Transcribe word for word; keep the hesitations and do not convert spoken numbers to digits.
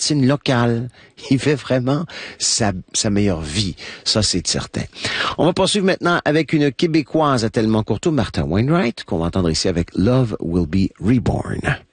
cantine locale. Il fait vraiment sa, sa meilleure vie. Ça, c'est certain. On va poursuivre maintenant avec une Québécoise à tellement courtois, Martha Wainwright, qu'on va entendre ici avec Love Will Be Reborn.